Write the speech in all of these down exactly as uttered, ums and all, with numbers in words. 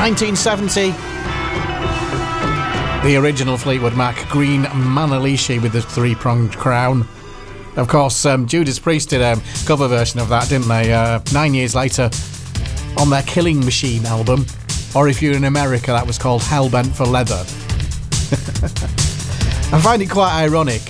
nineteen seventy, the original Fleetwood Mac, Green Manalishi with the three-pronged crown. Of course, um, Judas Priest did a cover version of that, didn't they? Uh, nine years later, on their Killing Machine album. Or if you're in America, that was called Hellbent for Leather. I find it quite ironic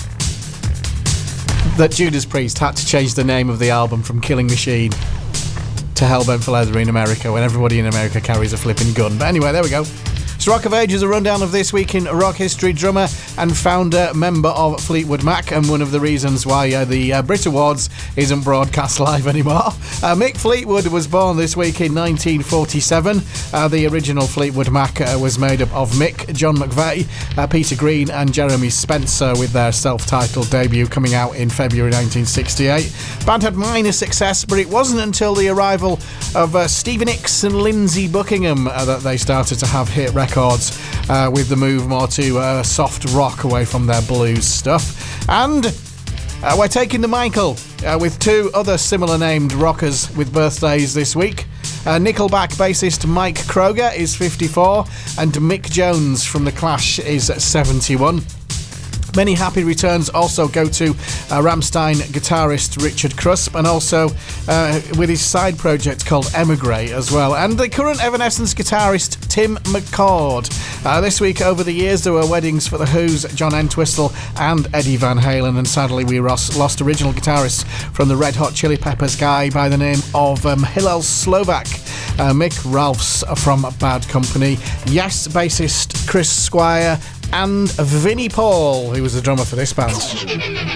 that Judas Priest had to change the name of the album from Killing Machine to Hellbent for Leather in America, when everybody in America carries a flipping gun. But anyway, there we go. It's Rock of Ages, a rundown of this week in rock history. Drummer and founder member of Fleetwood Mac, and one of the reasons why uh, the uh, Brit Awards isn't broadcast live anymore. Uh, Mick Fleetwood was born this week in nineteen forty-seven. Uh, the original Fleetwood Mac uh, was made up of Mick, John McVeigh, uh, Peter Green and Jeremy Spencer, with their self-titled debut coming out in February nineteen sixty-eight. Band had minor success, but it wasn't until the arrival of uh, Stevie Nicks and Lindsey Buckingham uh, that they started to have hit records, uh, with the move more to uh, soft rock away from their blues stuff. And uh, we're taking the Michael uh, with two other similar named rockers with birthdays this week. Uh, Nickelback bassist Mike Kroger is fifty-four, and Mick Jones from The Clash is seventy-one. Many happy returns also go to uh, Rammstein guitarist Richard Krusp, and also uh, with his side project called Emigre as well, and the current Evanescence guitarist Tim McCord. Uh, this week, over the years, there were weddings for The Who's John Entwistle and Eddie Van Halen, and sadly we lost, lost original guitarist from the Red Hot Chili Peppers, guy by the name of um, Hillel Slovak. Uh, Mick Ralphs from Bad Company, Yes bassist Chris Squire, and Vinnie Paul, who was the drummer for this band.